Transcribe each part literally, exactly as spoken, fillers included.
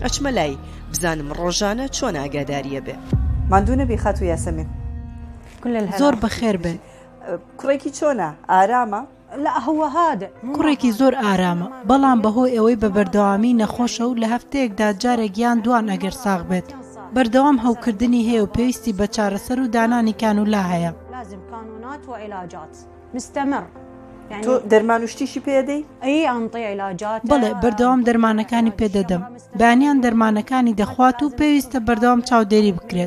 ئەچمە لای بزانم ڕۆژانە چۆن ئاگاداریە بێ. ماندوو نەبی خاتو یاسەمین. زۆر بەخێر بێ. کوڕێکی چۆنە؟ ئارامە؟ کوڕێکی زۆر ئارامە، بەڵام بەهۆی ئەوەی بە بەردەوامی نەخۆشە و لە هەفتەیەکدا جارێک یان دوان ئەگەر ساغ بێت. بەردەوام هەوکردنی هەیە و پێویستی بە چارەسەر و دانانی کانولا هەیە. تۆ دەرمان و شتیشی پێدەی؟ بڵێ بەردەوام دەرمانەکانی پێدەدەم. بەیانیان دەرمانەکانی دەخوات و پێویستە بەردەوام چاودێری بکرێت.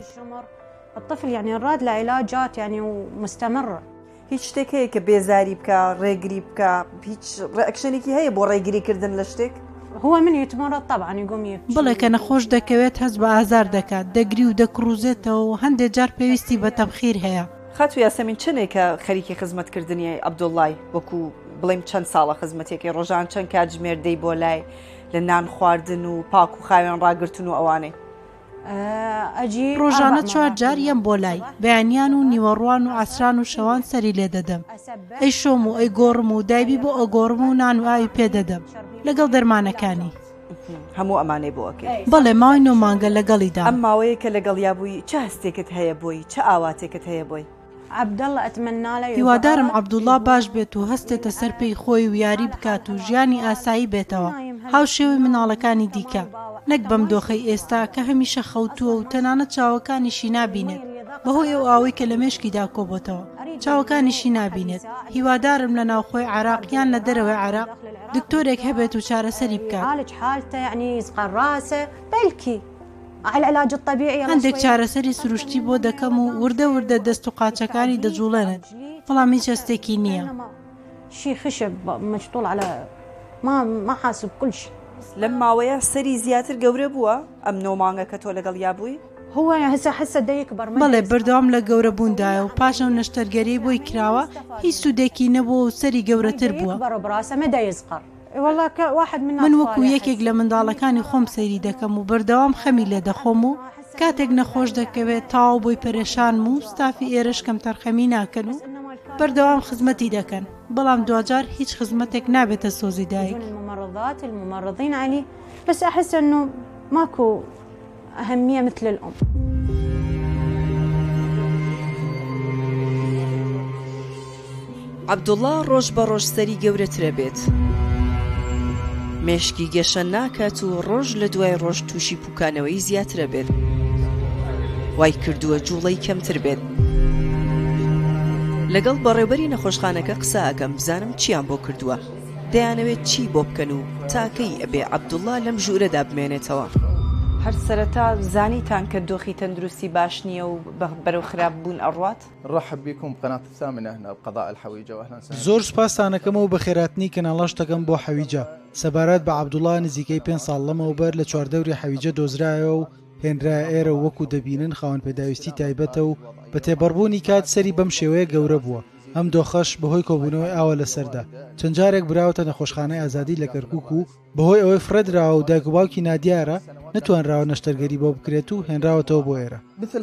هیچ شتێک هەیە کە بێزاری بکە، ڕێگری بکە، هیچ ڕێکشنێکی هەیە بۆ ڕێگریکردن لە شتێک؟ بڵێ کە نەخۆش دەکەوێت هەست بە ئازار دەکات، دەگری و دەکڕوزێتەوە و هەندێک جار پێویستی بە تەبخیر هەیە. خاتو یاسەمین چنێک کە خەریکی خزمەتکردنی عەبدوڵڵای وەکو بڵێم چەند ساڵە خزمەتێکی ڕۆژان چەند کاتژمێر دەی بۆ لای لە نان خواردن و پاک و خاوێن ڕاگرتن و ئەوانەی؟ ڕۆژانە چوار جار یەم بۆ لای بەیانیان و نیوەڕوان و عەسران و شەوان سەری لێ دەدەم. ئەی شۆم و ئەی گۆڕم و دایبی بۆ ئەگۆڕم و نان و ئاوی پێدەدەم لەگەڵ دەرمانەکانی. هەموو ئەمانەی بۆ ئەکەی؟ بەڵێ ماوەی نۆ مانگە لەگەڵیدا. ئەم ماوەیە کە لەگەڵیا بووی چه هەستێکت هەیە بۆی، چه ئاواتێکت هەیە بۆی؟ هیوادارم عەبدوڵڵا باش بێت و هەستێتە سەر پێی خۆی و یاری بکات و ژیانی ئاسایی بێتەوە هاوشێوەی مناڵەکانی دیکە، نەک بەم دۆخەی ئێستا کە هەمیشە خەوتووە و تەنانەت چاوەکانیشی نابینێت بەهۆی ئەو ئاوەی کە لە مێشکیدا کۆبۆتەوە چاوەکانیشی نابینێت. هیوادارم لە ناوخۆی عێراقیان لە دەرەوەی عێراق دکتۆرێک هەبێت و چارەسەری بکات. هەندێک چارەسەری سروشتی بۆ دەکەم و وردە وردە دەست و قاچەکانی دەجوڵێنن، بەڵام هیچ هەستێکی نییە. لەم ماوەیە سەری زیاتر گەورە بووە ئەم نۆ مانگە کە تۆ لەگەڵ یا بووی؟ بەڵێ بەردەوام لە گەورە بووندایە و پاشەو نەشتەرگەری بۆی کراوە هیچ سوودێکی نەبووە و سەری گەورەتر بووە. من وەکو یەکێک لە منداڵەکانی خۆم سەیری دەکەم و بەردەوام خەمی لێ دەخۆم و کاتێک نەخۆش دەکەوێت تاو بۆی پەرێشانم و ستافی ئێرەش کەم تەرخەمی ناکەن و بەردەوام خزمەتی دەکەن، بەڵام دوجار هیچ خزمەتێک نابێتە سۆزی دایک. عەبدوڵڵا ڕۆژ بە ڕۆژ سەری گەورەترە بێت، مێشکی گەشە ناکات و ڕۆژ لە دوای ڕۆژ تووشی پوکانەوەی زیاترە بێت، وای کردووە جوڵەی کەمتر بێت. لەگەڵ بەڕێوەبەری نەخۆشخانەکە قسە ئەکەم بزانم چیان بۆ کردووە، دەیانەوێت چی بۆ بکەن و تاکەی ئەبێ عەبدوڵڵا لەم ژوورەدا بمێنێتەوە. هەر سەرەتا زانیتان کە دۆخی تەندروستی باش نییە و بەرەو خراپ بوون ئەڕوات؟ ڕەحب بیکم قناة الثامنة هنا بقضاء الحويجة وأهلا وسهلا. زۆر سوپاسانەکەم و بە خێراتنی کەناڵەشتەکەم بۆ حەویجە. سەبارەت بە عەبدوڵڵا نزیکەی پێنج ساڵ لەمەوبەر لە چواردەوری حەویجە دۆزرایەوە و هێنرایە ئێرە وەکو دەبینن خاوەن پێداویستی تایبەتە و بە تێبەڕبوونی کات سەری بەم شێوەیە گەورە بووە. ئەم دۆخەش بەهۆی کۆبوونەوەی ئاوە لەسەردا چەند جارێک براوەتە نەخۆشخانەی ئازادی لە کەرکووک و بەهۆی ئەوەی فرەدراوە و دایک و باوکی نادیارە نەتوانراوە نەشتەرگەری بۆ بکرێت و هێنراوەتەوە بۆ ئێرە.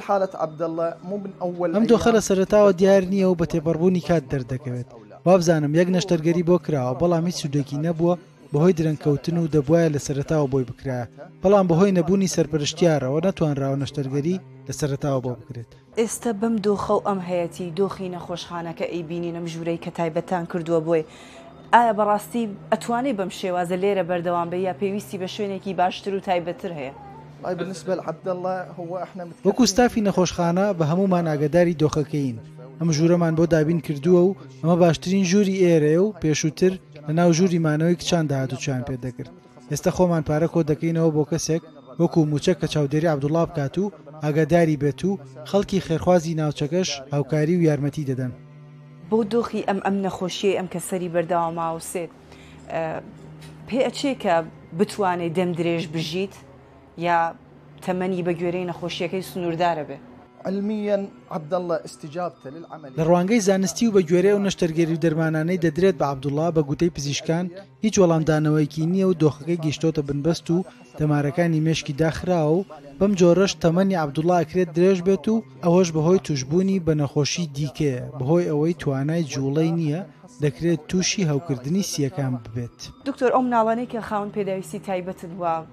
ئەم دۆخە لە سەرەتاوە دیار نییە و بە تێبەڕبوونی کات دەردەکەوێت. وابزانم یەک نەشتەرگەری بۆ کراوە بەڵام هیچ سوودێکی نەبووە بەهۆی درەنگکەوتن و دەبوایە لە سەرەتاوە بۆی بکرایە، بەڵام بەهۆی نەبوونی سەرپەرشتیارەوە نەتوانراوە نەشتەرگەری لە سەرەتاوە بۆ بکرێت. ئێستا بەم دۆخە و ئەم هەیەتی دۆخی نەخۆشخانەکە ئەیبینین ئەم ژوورەی کە تایبەتان کردووە بۆی، ئایا بەڕاستی ئەتوانێت بەم شێوازە لێرە بەردەوام بێ یا پێویستی بە شوێنێکی باشتر و تایبەتر هەیە؟ وەکو ستافی نەخۆشخانە بە هەمومان ئاگاداری دۆخەکەین. ئەم ژوورەمان بۆ دابین کردووە و ئەمە باشترین ژووری ئێرەیە و پێشووتر لە ناو ژووری مانەوەی کچان داهاتووچیان پێدەکرد. ئێستا خۆمان پارە کۆ دەکەینەوە بۆ کەسێک وەکو موچە کە چاودێری عەبدوڵڵا بکات و ئاگاداری بێت و خەڵکی خێرخوازی ناوچەکەش هاوکاری و یارمەتی دەدەن. بۆ دۆخی ئەم ئەم نەخۆشیە ئەم کە سەری بەردەواماوسێت پێ ئەچێ کە بتوانێت دەم درێژ بژیت یا تەمەنی بە گوێرەی نەخۆشیەکەی سنووردارە بێ؟ لە ڕوانگەی زانستی و بە گوێرەی و نەشتەرگەری و دەرمانانەی دەدرێت بە عەبدوڵڵا بە گوتەی پزیشکان هیچ وەڵامدانەوەیکی نییە و دۆخەکەی گەیشتۆتە بنبەست و دەمارەکانی مێشکی داخراوە و بەم جۆرەش تەمەنی عەبدوڵڵا ئەکرێت درێژ بێت و ئەوەش بەهۆی توشبوونی بە نەخۆشی دیکەیە، بەهۆی ئەوەی توانای جوڵەی نییە دەکرێت تووشی هەوکردنی سیەکان ببێت. دکتۆر ئەو مناڵانەی کە خاوەن پێداویستی تایبەتن وە